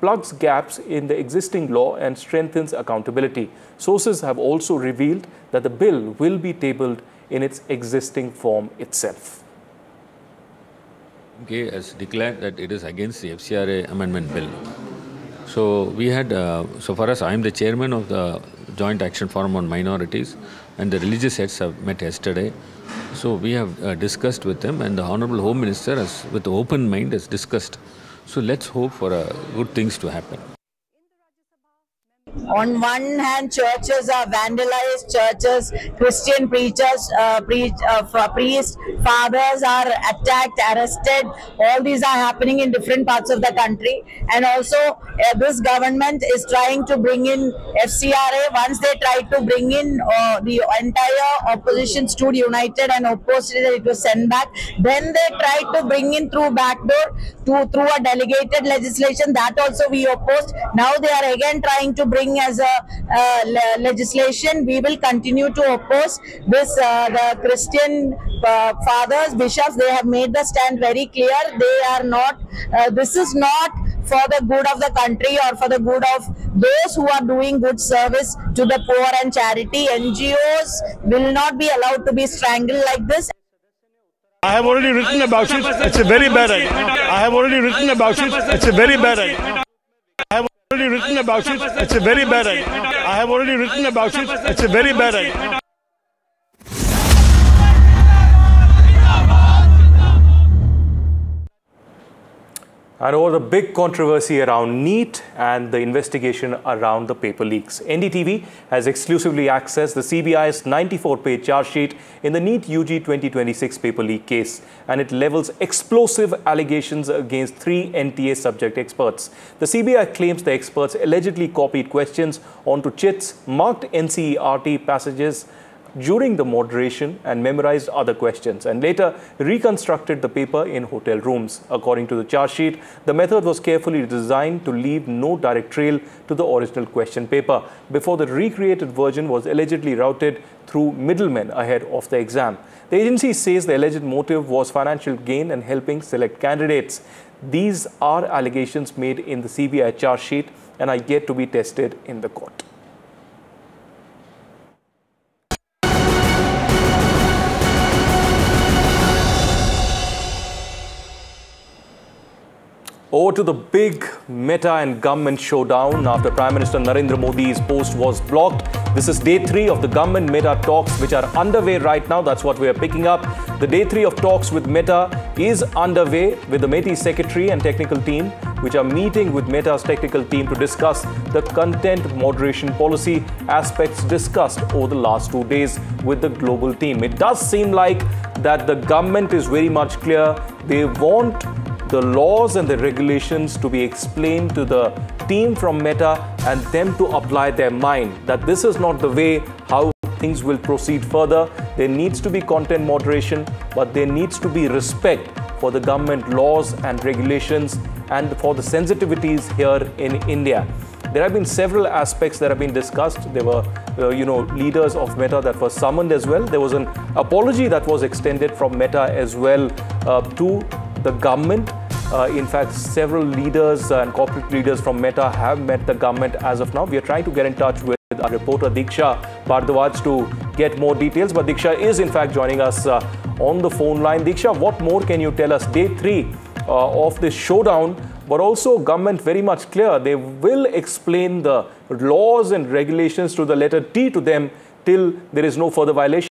plugs gaps in the existing law and strengthens accountability. Sources have also revealed that the bill will be tabled in its existing form itself. MK has declared that it is against the FCRA amendment bill. So we had, so far as I am the chairman of the Joint Action Forum on Minorities, and the religious heads have met yesterday. So we have discussed with them, and the Honorable Home Minister has, with an open mind, has discussed. So let's hope for good things to happen. On one hand, churches are vandalized, churches, Christian preachers, priests, fathers are attacked, arrested. All these are happening in different parts of the country. And also, this government is trying to bring in FCRA. Once they tried to bring in the entire opposition stood united and opposed it, it was sent back. Then they tried to bring in through backdoor, through a delegated legislation. That also we opposed. Now they are again trying to bring as a legislation. We will continue to oppose this. The Christian fathers, bishops, they have made the stand very clear. They are not, this is not for the good of the country or for the good of those who are doing good service to the poor and charity. NGOs will not be allowed to be strangled like this. I have already written about it. It's a very bad idea. I have already written about it. It's a very bad idea. I have already written about it. It's a very bad idea. I have already written about it. It's a very bad idea. And over the big controversy around NEET and the investigation around the paper leaks, NDTV has exclusively accessed the CBI's 94-page charge sheet in the NEET UG 2026 paper leak case, and it levels explosive allegations against 3 NTA subject experts. The CBI claims the experts allegedly copied questions onto chits, marked NCERT passages during the moderation and memorized other questions, and later reconstructed the paper in hotel rooms. According to the charge sheet, the method was carefully designed to leave no direct trail to the original question paper before the recreated version was allegedly routed through middlemen ahead of the exam. The agency says the alleged motive was financial gain and helping select candidates. These are allegations made in the CBI charge sheet and are yet to be tested in the court. Over to the big Meta and government showdown after Prime Minister Narendra Modi's post was blocked. This is day 3 of the government Meta talks, which are underway right now. That's what we are picking up. The day 3 of talks with Meta is underway with the METI secretary and technical team, which are meeting with Meta's technical team to discuss the content moderation policy aspects discussed over the last 2 days with the global team. It does seem like that the government is very much clear. They want the laws and the regulations to be explained to the team from Meta and them to apply their mind that this is not the way how things will proceed further. There needs to be content moderation, but there needs to be respect for the government laws and regulations and for the sensitivities here in India. There have been several aspects that have been discussed. There were, leaders of Meta that were summoned as well. There was an apology that was extended from Meta as well to the government. In fact, several leaders and corporate leaders from Meta have met the government as of now. We are trying to get in touch with our reporter Diksha Bhardwaj to get more details. But Diksha is in fact joining us on the phone line. Diksha, what more can you tell us? Day 3 of this showdown, but also government very much clear. They will explain the laws and regulations to the letter T to them till there is no further violation.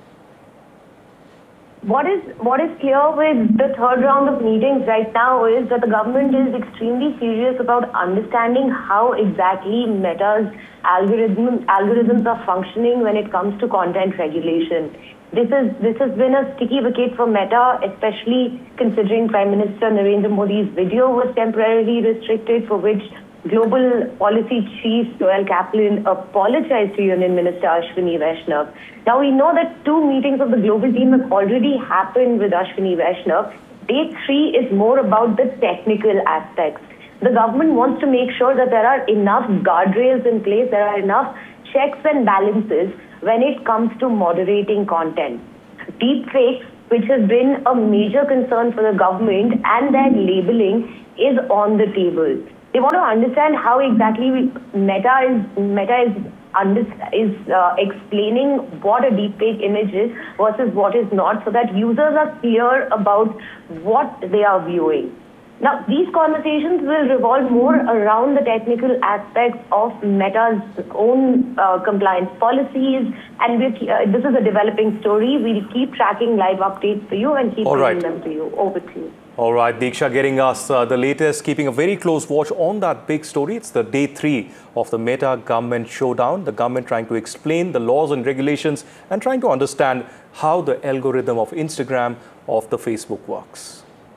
What is clear with the third round of meetings right now is that the government is extremely serious about understanding how exactly Meta's algorithms are functioning when it comes to content regulation. This has been a sticky wicket for Meta, especially considering Prime Minister Narendra Modi's video was temporarily restricted, for which Global Policy Chief Joel Kaplan apologized to Union Minister Ashwini Vaishnav. Now we know that 2 meetings of the global team have already happened with Ashwini Vaishnav. Day 3 is more about the technical aspects. The government wants to make sure that there are enough guardrails in place, there are enough checks and balances when it comes to moderating content. Deepfakes, which has been a major concern for the government, and their labeling is on the table. They want to understand how exactly Meta is explaining what a deepfake image is versus what is not, so that users are clear about what they are viewing. Now, these conversations will revolve more around the technical aspects of Meta's own compliance policies, and this is a developing story. We'll keep tracking live updates for you and keep bringing them to you. Over to you. All right, Diksha getting us the latest, keeping a very close watch on that big story. It's the day 3 of the Meta government showdown. The government trying to explain the laws and regulations and trying to understand how the algorithm of Instagram, of the Facebook works.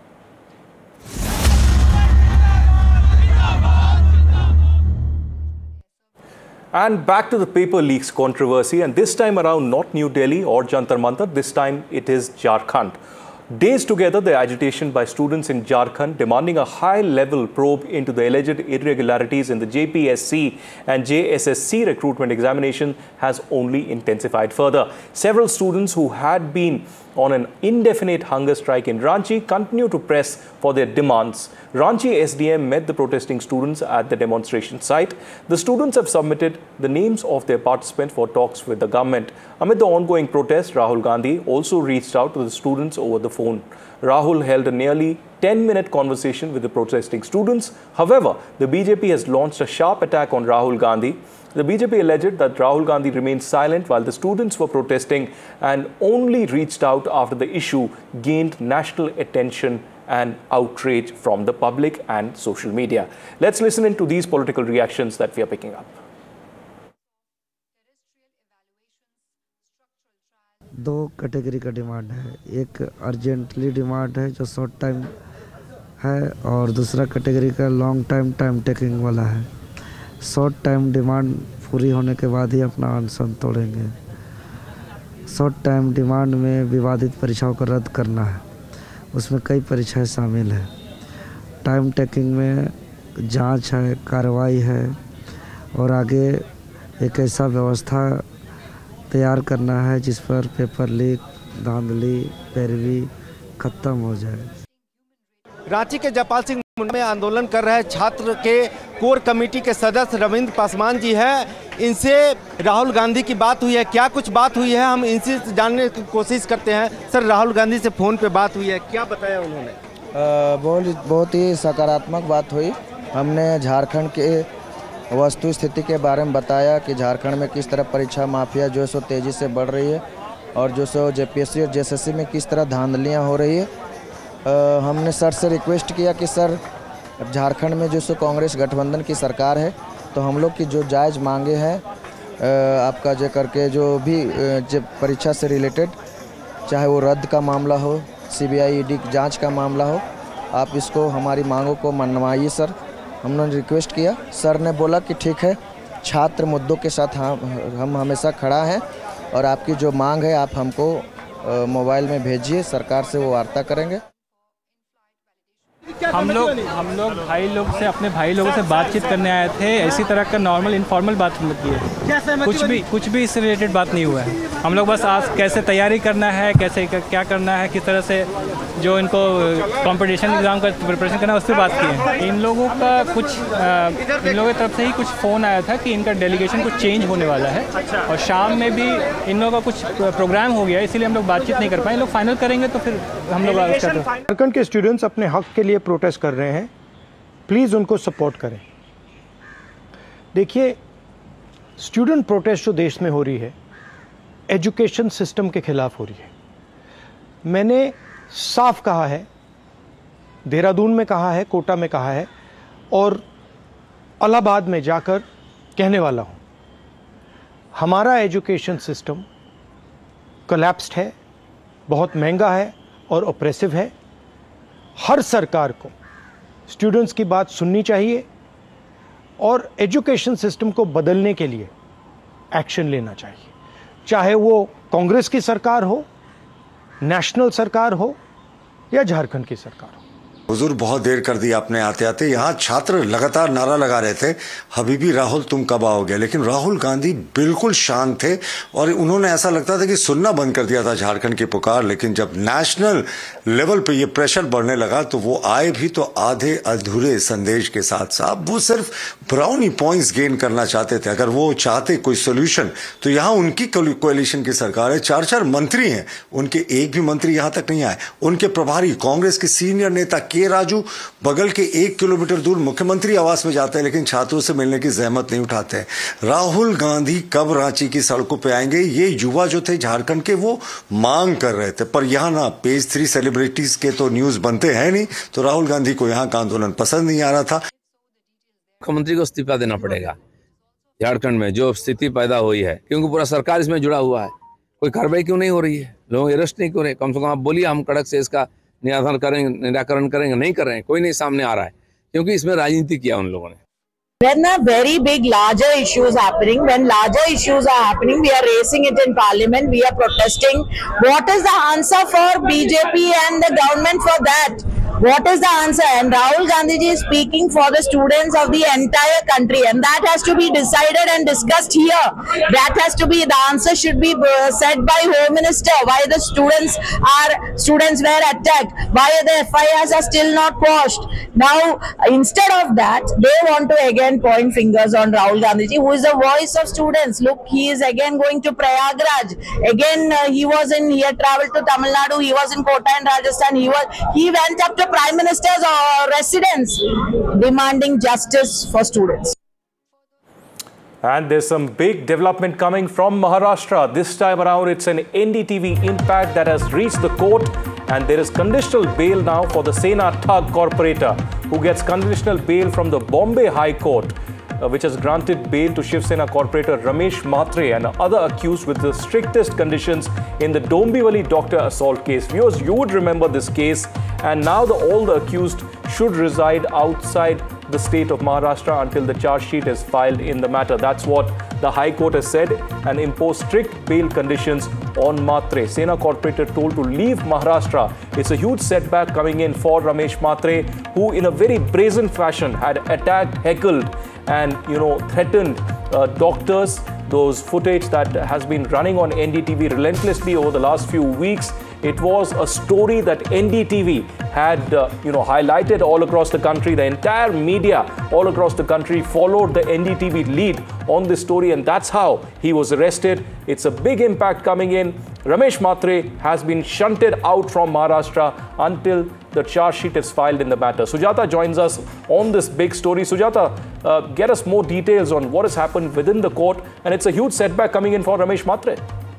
And back to the paper leaks controversy, and this time around not New Delhi or Jantar Mantar, this time it is Jharkhand. Days together, the agitation by students in Jharkhand demanding a high-level probe into the alleged irregularities in the JPSC and JSSC recruitment examination has only intensified further. Several students who had been on an indefinite hunger strike in Ranchi continue to press for their demands. Ranchi SDM met the protesting students at the demonstration site. The students have submitted the names of their participants for talks with the government. Amid the ongoing protest, Rahul Gandhi also reached out to the students over the phone. Rahul held a nearly 10-minute conversation with the protesting students. However, the BJP has launched a sharp attack on Rahul Gandhi. The BJP alleged that Rahul Gandhi remained silent while the students were protesting and only reached out after the issue gained national attention and outrage from the public and social media. Let's listen into these political reactions that we are picking up. दो category का demand है, एक urgently demand है जो short time है और दूसरा category का लॉन्ग टाइम टेकिंग वाला है। शॉर्ट टाइम डिमांड पूरी होने के बाद ही अपना अनशन तोड़ेंगे। शॉर्ट टाइम डिमांड में विवादित परीक्षाओं को रद्द करना है, उसमें कई परीक्षाएं शामिल हैं। टाइम टेकिंग में जांच है, कार्रवाई है और आगे एक ऐसा व्यवस्था तैयार करना है जिस पर पेपर लीक, धांधली, पैरवी खत्म हो जाए। रांची के जयपाल सिंह मुंडा में आंदोलन कर रहे छात्र के कोर कमेटी के सदस्य रविंद्र पासवान जी हैं। इनसे राहुल गांधी की बात हुई है, क्या कुछ बात हुई है हम इनसे जानने की कोशिश करते हैं। सर, राहुल गांधी से फ़ोन पे बात हुई है, क्या बताया उन्होंने? बहुत ही सकारात्मक बात हुई। हमने झारखंड के वस्तु स्थिति के बारे में बताया कि झारखंड में किस तरह परीक्षा माफिया जो सो तेज़ी से बढ़ रही है और जो सो JPSC और JSSC में किस तरह धांधलियाँ हो रही है। हमने सर से रिक्वेस्ट किया कि सर, झारखंड में जो सो कांग्रेस गठबंधन की सरकार है, तो हम लोग की जो जायज़ मांगे हैं आपका जो करके जो भी परीक्षा से रिलेटेड, चाहे वो रद्द का मामला हो, CBI ED जांच का मामला हो, आप इसको हमारी मांगों को मनवाइए सर। हमने रिक्वेस्ट किया, सर ने बोला कि ठीक है, छात्र मुद्दों के साथ हम हमेशा खड़ा हैं और आपकी जो मांग है आप हमको मोबाइल में भेजिए, सरकार से वो वार्ता करेंगे। हम लोग भाई लोग से अपने भाई लोगों से बातचीत करने आए थे। ऐसी तरह का नॉर्मल इनफॉर्मल बात हम लोग किए, कुछ भी इससे रिलेटेड बात नहीं हुआ है। हम लोग बस आज कैसे तैयारी करना है, कैसे क्या करना है, किस तरह से जो इनको कंपटीशन एग्ज़ाम का प्रिपरेशन करना है, उस पर बात की है। इन लोगों की तरफ से ही कुछ फ़ोन आया था कि इनका डेलीगेशन कुछ चेंज होने वाला है और शाम में भी इन लोगों का कुछ प्रोग्राम हो गया, इसीलिए हम लोग बातचीत नहीं कर पाए। लोग फाइनल करेंगे तो फिर हम लोग झारखंड के स्टूडेंट्स अपने हक के लिए प्रोटेस्ट कर रहे हैं, प्लीज़ उनको सपोर्ट करें। देखिए, स्टूडेंट प्रोटेस्ट जो देश में हो रही है, एजुकेशन सिस्टम के खिलाफ हो रही है। मैंने साफ कहा है, देहरादून में कहा है, कोटा में कहा है और इलाहाबाद में जाकर कहने वाला हूं, हमारा एजुकेशन सिस्टम कोलैप्स्ड है, बहुत महंगा है और ऑप्रेसिव है। हर सरकार को स्टूडेंट्स की बात सुननी चाहिए और एजुकेशन सिस्टम को बदलने के लिए एक्शन लेना चाहिए, चाहे वो कांग्रेस की सरकार हो, नेशनल सरकार हो या झारखंड की सरकार हो। हुजूर बहुत देर कर दी आपने आते आते। यहाँ छात्र लगातार नारा लगा रहे थे, हबीबी राहुल तुम कब आओगे, लेकिन राहुल गांधी बिल्कुल शांत थे और उन्होंने ऐसा लगता था कि सुनना बंद कर दिया था झारखंड की पुकार। लेकिन जब नेशनल लेवल पे ये प्रेशर बढ़ने लगा तो वो आए भी तो आधे अधूरे संदेश के साथ। साहब वो सिर्फ ब्राउनी पॉइंट्स गेन करना चाहते थे। अगर वो चाहते कोई सोल्यूशन तो यहाँ उनकी कोalition की सरकार है, 4 मंत्री हैं, उनके एक भी मंत्री यहाँ तक नहीं आए। उनके प्रभारी कांग्रेस के सीनियर नेता के राजू बगल के 1 किलोमीटर दूर मुख्यमंत्री आवास में जाते हैं, लेकिन छात्रों से मिलने की जहमत नहीं उठाते हैं। राहुल गांधी कब रांची की सड़कों पे आएंगे, ये युवा जो थे झारखंड के वो मांग कर रहे थे। पर यहाँ ना पेज 3 सेलिब्रिटीज के तो न्यूज बनते हैं नहीं, तो राहुल गांधी को यहाँ का आंदोलन पसंद नहीं आ रहा था। मुख्यमंत्री को इस्तीफा देना पड़ेगा झारखंड में जो स्थिति पैदा हुई है, क्योंकि पूरा सरकार इसमें जुड़ा हुआ है। कोई कार्रवाई क्यों नहीं हो रही है, लोग अरेस्ट नहीं हो रहे। कम से कम आप बोलिए, हम कड़क से इसका निराकरण करेंगे, नहीं कर रहे हैं, कोई नहीं सामने आ रहा है, क्योंकि इसमें राजनीति किया उन लोगों ने। When very big larger issues happening, when larger issues are happening, we are raising it in parliament, we are protesting. What is the answer for BJP and the government for that? What is the answer? And Rahul Gandhi ji is speaking for the students of the entire country, and that has to be decided and discussed here. That has to be, the answer should be said by Home Minister. Why the students were attacked? Why the FIRs are still not quashed? Now, instead of that, they want to again point fingers on Rahul Gandhi ji, who is the voice of students. Look, he is again going to Prayagraj. Again, he had traveled to Tamil Nadu. He was in Kota in Rajasthan. He went up to Prime Minister's residence demanding justice for students. And there's some big development coming from Maharashtra. This time around, it's an NDTV impact that has reached the court, and there is conditional bail now for the Sena Thug corporator, who gets conditional bail from the Bombay High Court, which has granted bail to Shiv Sena corporator Ramesh Mhatre and other accused with the strictest conditions in the Dombivli doctor assault case. Viewers, you would remember this case, and now all the accused should reside outside the state of Maharashtra until the charge sheet is filed in the matter. That's what the High Court has said, and imposed strict bail conditions on Mhatre. Sena corporator told to leave Maharashtra. It's a huge setback coming in for Ramesh Mhatre, who in a very brazen fashion had attacked, heckled and threatened doctors. Those footage that has been running on NDTV relentlessly over the last few weeks, it was a story that NDTV had highlighted all across the country. The entire media all across the country followed the NDTV lead on this story, and that's how he was arrested. It's a big impact coming in. Ramesh Mhatre has been shunted out from Maharashtra until the charge sheet is filed in the matter. Sujata joins us on this big story. Sujata, get us more details on what has happened within the court, and it's a huge setback coming in for Ramesh Mhatre.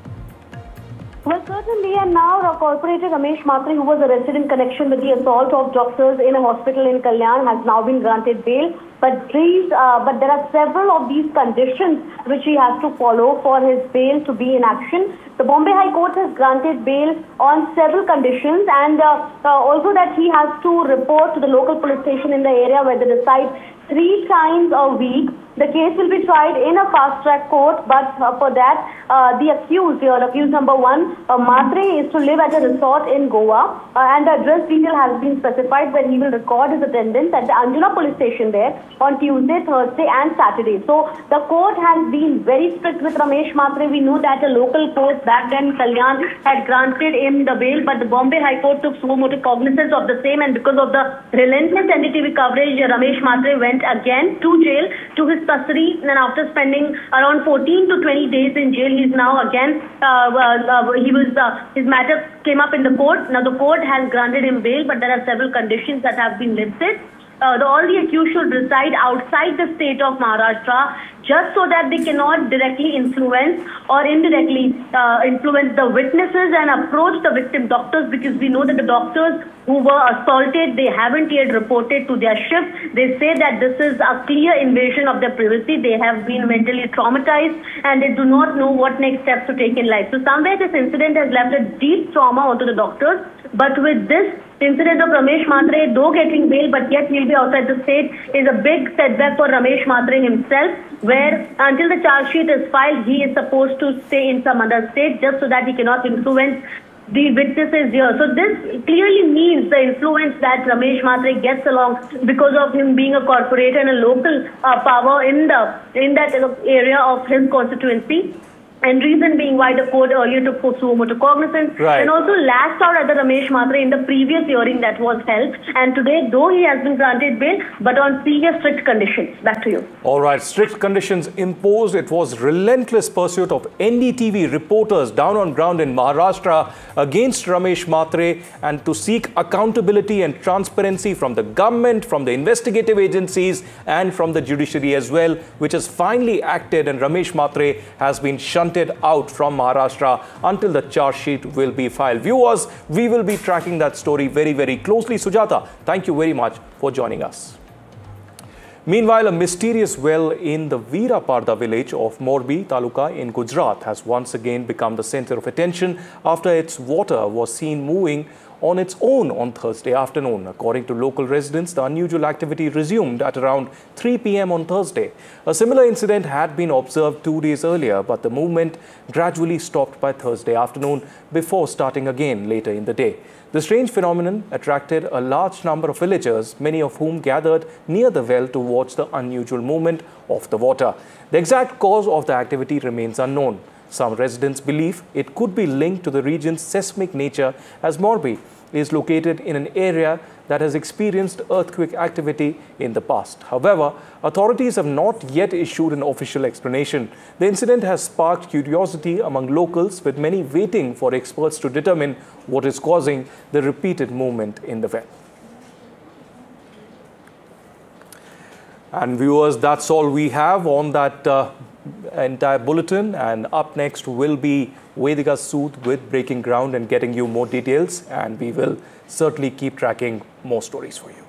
Well, certainly, and now corporator Ramesh Mhatre, who was arrested in connection with the assault of doctors in a hospital in Kalyan, has now been granted bail. But there are several of these conditions which he has to follow for his bail to be in action. The Bombay High Court has granted bail on several conditions, and also that he has to report to the local police station in the area where they reside 3 times a week. The case will be tried in a fast-track court, but for that, the accused number 1, Mhatre, is to live at a resort in Goa, and the address detail has been specified where he will record his attendance at the Anjuna police station there on Tuesday, Thursday and Saturday. So the court has been very strict with Ramesh Mhatre. We know that a local court back then, Kalyan, had granted him the bail, but the Bombay High Court took suo motu cognizance of the same, and because of the relentless NDTV coverage, Ramesh Mhatre went again to jail, to his custody, and after spending around 14 to 20 days in jail, he's now again, his matter came up in the court. Now the court has granted him bail, but there are several conditions that have been listed. All the accused should reside outside the state of Maharashtra, just so that they cannot directly influence or indirectly influence the witnesses and approach the victim doctors, because we know that the doctors who were assaulted, they haven't yet reported to their shift. They say that this is a clear invasion of their privacy. They have been mentally traumatized, and they do not know what next steps to take in life. So somewhere this incident has left a deep trauma onto the doctors. But with this incident of Ramesh Mhatre, though getting bail, but yet he'll be outside the state, is a big setback for Ramesh Mhatre himself, where until the charge sheet is filed, he is supposed to stay in some other state, just so that he cannot influence the witnesses here. So this clearly means the influence that Ramesh Mhatre gets along because of him being a corporate and a local power in that area of his constituency. And reason being why the court earlier took suo motu cognizance and also lashed out at the Ramesh Mhatre in the previous hearing that was held. And today, though he has been granted bail, but on serious strict conditions. Back to you. All right, strict conditions imposed. It was relentless pursuit of NDTV reporters down on ground in Maharashtra against Ramesh Mhatre and to seek accountability and transparency from the government, from the investigative agencies and from the judiciary as well, which has finally acted, and Ramesh Mhatre has been shunted out from Maharashtra until the charge sheet will be filed. Viewers, we will be tracking that story very, very closely. Sujata, thank you very much for joining us. Meanwhile, a mysterious well in the Veeraparda village of Morbi Taluka in Gujarat has once again become the center of attention after its water was seen moving on its own on Thursday afternoon. According to local residents, the unusual activity resumed at around 3 p.m. on Thursday. A similar incident had been observed 2 days earlier, but the movement gradually stopped by Thursday afternoon before starting again later in the day. The strange phenomenon attracted a large number of villagers, many of whom gathered near the well to watch the unusual movement of the water. The exact cause of the activity remains unknown. Some residents believe it could be linked to the region's seismic nature, as Morbi is located in an area that has experienced earthquake activity in the past. However, authorities have not yet issued an official explanation. The incident has sparked curiosity among locals, with many waiting for experts to determine what is causing the repeated movement in the well. And viewers, that's all we have on that entire bulletin, and up next will be Vedika Sood with Breaking Ground and getting you more details, and we will certainly keep tracking more stories for you.